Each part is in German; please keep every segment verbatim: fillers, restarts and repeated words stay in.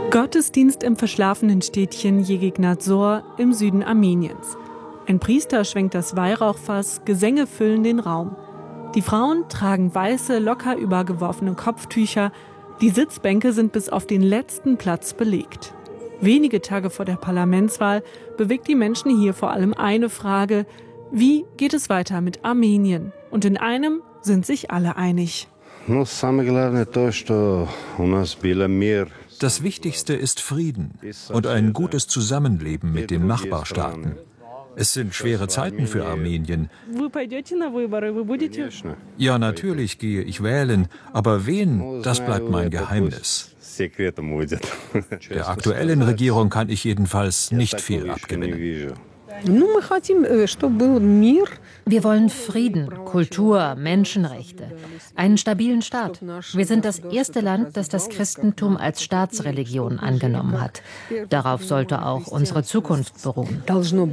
Gottesdienst im verschlafenen Städtchen Jegignadzor im Süden Armeniens. Ein Priester schwenkt das Weihrauchfass, Gesänge füllen den Raum. Die Frauen tragen weiße, locker übergeworfene Kopftücher. Die Sitzbänke sind bis auf den letzten Platz belegt. Wenige Tage vor der Parlamentswahl bewegt die Menschen hier vor allem eine Frage: Wie geht es weiter mit Armenien? Und in einem sind sich alle einig. Das Wichtigste ist Frieden und ein gutes Zusammenleben mit den Nachbarstaaten. Es sind schwere Zeiten für Armenien. Ja, natürlich gehe ich wählen, aber wen, das bleibt mein Geheimnis. Der aktuellen Regierung kann ich jedenfalls nicht viel abgewinnen. Wir wollen Frieden, Kultur, Menschenrechte, einen stabilen Staat. Wir sind das erste Land, das das Christentum als Staatsreligion angenommen hat. Darauf sollte auch unsere Zukunft beruhen.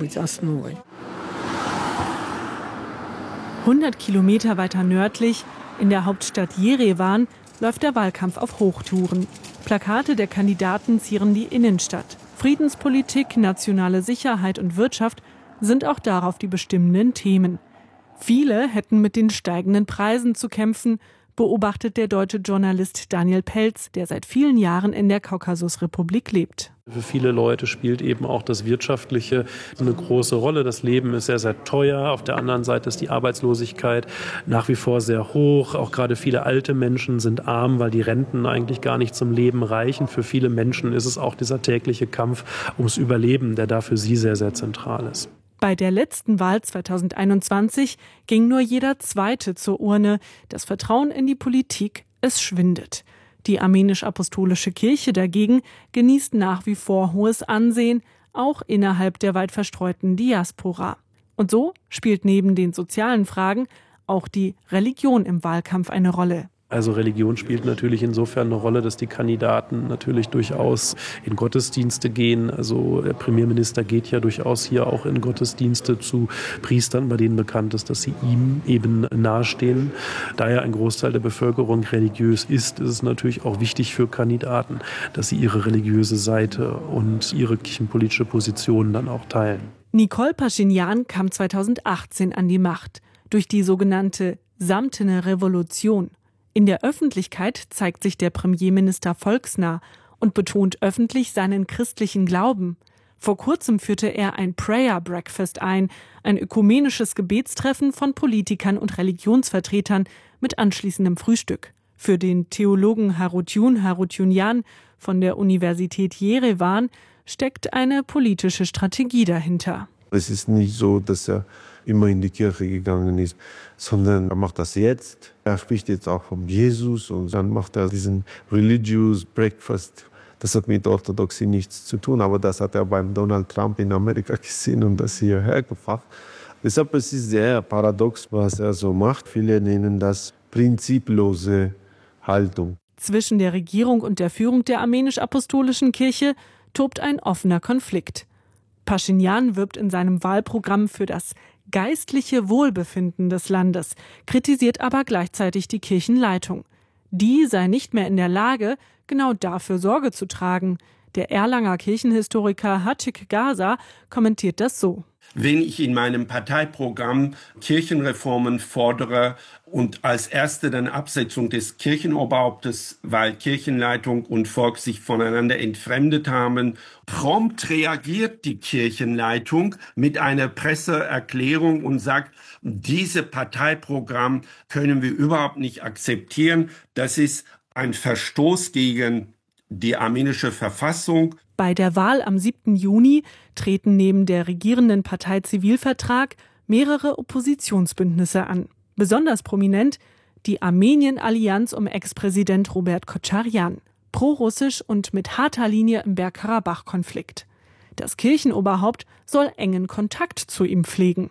hundert Kilometer weiter nördlich, in der Hauptstadt Jerewan, läuft der Wahlkampf auf Hochtouren. Plakate der Kandidaten zieren die Innenstadt. Friedenspolitik, nationale Sicherheit und Wirtschaft sind auch darauf die bestimmenden Themen. Viele hätten mit den steigenden Preisen zu kämpfen, beobachtet der deutsche Journalist Daniel Pelz, der seit vielen Jahren in der Kaukasusrepublik lebt. Für viele Leute spielt eben auch das Wirtschaftliche eine große Rolle. Das Leben ist sehr, sehr teuer. Auf der anderen Seite ist die Arbeitslosigkeit nach wie vor sehr hoch. Auch gerade viele alte Menschen sind arm, weil die Renten eigentlich gar nicht zum Leben reichen. Für viele Menschen ist es auch dieser tägliche Kampf ums Überleben, der da für sie sehr, sehr zentral ist. Bei der letzten Wahl zweitausendeinundzwanzig ging nur jeder Zweite zur Urne. Das Vertrauen in die Politik, es schwindet. Die armenisch-apostolische Kirche dagegen genießt nach wie vor hohes Ansehen, auch innerhalb der weit verstreuten Diaspora. Und so spielt neben den sozialen Fragen auch die Religion im Wahlkampf eine Rolle. Also Religion spielt natürlich insofern eine Rolle, dass die Kandidaten natürlich durchaus in Gottesdienste gehen. Also der Premierminister geht ja durchaus hier auch in Gottesdienste zu Priestern, bei denen bekannt ist, dass sie ihm eben nahestehen. Da ja ein Großteil der Bevölkerung religiös ist, ist es natürlich auch wichtig für Kandidaten, dass sie ihre religiöse Seite und ihre kirchenpolitische Position dann auch teilen. Nikol Paschinjan kam zweitausendachtzehn an die Macht durch die sogenannte Samtene Revolution. In der Öffentlichkeit zeigt sich der Premierminister volksnah und betont öffentlich seinen christlichen Glauben. Vor kurzem führte er ein Prayer Breakfast ein, ein ökumenisches Gebetstreffen von Politikern und Religionsvertretern mit anschließendem Frühstück. Für den Theologen Harutyun Harutyunjan von der Universität Jerewan steckt eine politische Strategie dahinter. Es ist nicht so, dass er immer in die Kirche gegangen ist, sondern er macht das jetzt. Er spricht jetzt auch von Jesus und dann macht er diesen Religious Breakfast. Das hat mit Orthodoxie nichts zu tun, aber das hat er beim Donald Trump in Amerika gesehen und das hierher gebracht. Deshalb ist es sehr paradox, was er so macht. Viele nennen das prinziplose Haltung. Zwischen der Regierung und der Führung der armenisch-apostolischen Kirche tobt ein offener Konflikt. Paschinjan wirbt in seinem Wahlprogramm für das geistliche Wohlbefinden des Landes, kritisiert aber gleichzeitig die Kirchenleitung. Die sei nicht mehr in der Lage, genau dafür Sorge zu tragen. Der Erlanger Kirchenhistoriker Hachik Gaza kommentiert das so. Wenn ich in meinem Parteiprogramm Kirchenreformen fordere und als erste dann Absetzung des Kirchenoberhauptes, weil Kirchenleitung und Volk sich voneinander entfremdet haben, prompt reagiert die Kirchenleitung mit einer Presseerklärung und sagt, dieses Parteiprogramm können wir überhaupt nicht akzeptieren. Das ist ein Verstoß gegen die armenische Verfassung. Bei der Wahl am siebten Juni treten neben der regierenden Partei Zivilvertrag mehrere Oppositionsbündnisse an. Besonders prominent die Armenien-Allianz um Ex-Präsident Robert Kocharyan, prorussisch und mit harter Linie im Bergkarabach-Konflikt. Das Kirchenoberhaupt soll engen Kontakt zu ihm pflegen.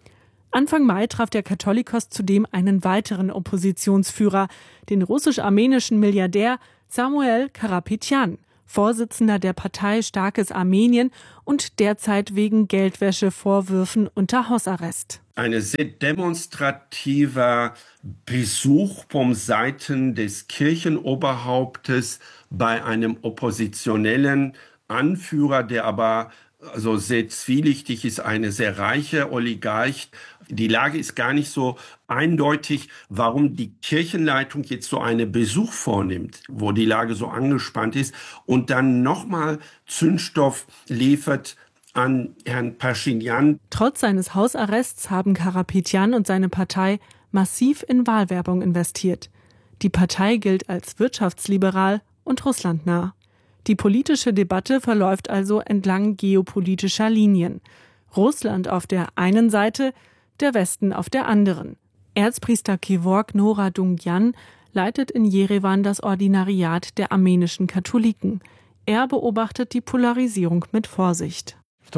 Anfang Mai traf der Katholikos zudem einen weiteren Oppositionsführer, den russisch-armenischen Milliardär Samuel Karapetyan, Vorsitzender der Partei Starkes Armenien und derzeit wegen Geldwäschevorwürfen unter Hausarrest. Ein sehr demonstrativer Besuch vom Seiten des Kirchenoberhauptes bei einem oppositionellen Anführer, der aber also sehr zwielichtig ist, eine sehr reiche Oligarch. Die Lage ist gar nicht so eindeutig, warum die Kirchenleitung jetzt so einen Besuch vornimmt, wo die Lage so angespannt ist und dann nochmal Zündstoff liefert an Herrn Paschinjan. Trotz seines Hausarrests haben Karapetyan und seine Partei massiv in Wahlwerbung investiert. Die Partei gilt als wirtschaftsliberal und russlandnah. Die politische Debatte verläuft also entlang geopolitischer Linien. Russland auf der einen Seite, der Westen auf der anderen. Erzpriester Kevork Norodunyan leitet in Jerewan das Ordinariat der armenischen Katholiken. Er beobachtet die Polarisierung mit Vorsicht.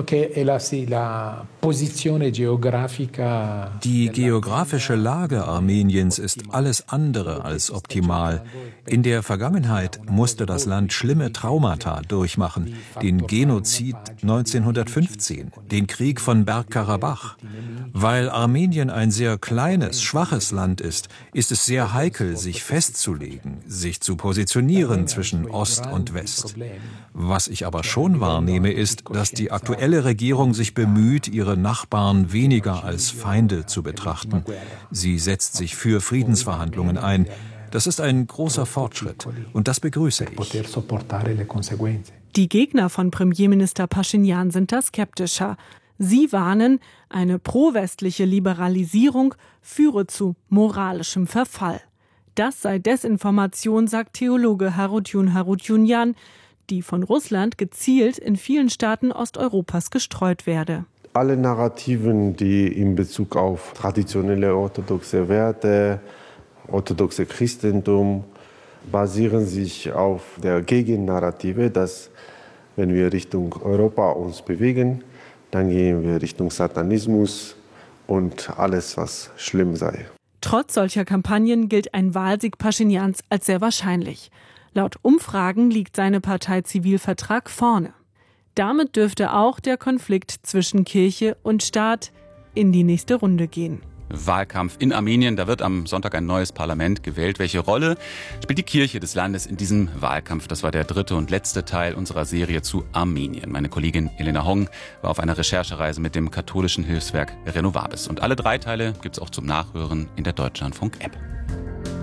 Die geografische Lage Armeniens ist alles andere als optimal. In der Vergangenheit musste das Land schlimme Traumata durchmachen. Den Genozid neunzehnhundertfünfzehn, den Krieg von Bergkarabach. Weil Armenien ein sehr kleines, schwaches Land ist, ist es sehr heikel, sich festzulegen, sich zu positionieren zwischen Ost und West. Was ich aber schon wahrnehme, ist, dass die aktuelle Die Regierung sich bemüht, ihre Nachbarn weniger als Feinde zu betrachten. Sie setzt sich für Friedensverhandlungen ein. Das ist ein großer Fortschritt und das begrüße ich. Die Gegner von Premierminister Paschinjan sind da skeptischer. Sie warnen, eine pro-westliche Liberalisierung führe zu moralischem Verfall. Das sei Desinformation, sagt Theologe Haroutjun Haroutjunyan, die von Russland gezielt in vielen Staaten Osteuropas gestreut werde. Alle Narrativen, die in Bezug auf traditionelle orthodoxe Werte, orthodoxe Christentum, basieren sich auf der Gegennarrative, dass wenn wir Richtung Europa uns bewegen, dann gehen wir Richtung Satanismus und alles, was schlimm sei. Trotz solcher Kampagnen gilt ein Wahlsieg Paschinjans als sehr wahrscheinlich. Laut Umfragen liegt seine Partei Zivilvertrag vorne. Damit dürfte auch der Konflikt zwischen Kirche und Staat in die nächste Runde gehen. Wahlkampf in Armenien, da wird am Sonntag ein neues Parlament gewählt. Welche Rolle spielt die Kirche des Landes in diesem Wahlkampf? Das war der dritte und letzte Teil unserer Serie zu Armenien. Meine Kollegin Elena Hong war auf einer Recherchereise mit dem katholischen Hilfswerk Renovabis. Und alle drei Teile gibt es auch zum Nachhören in der Deutschlandfunk-App.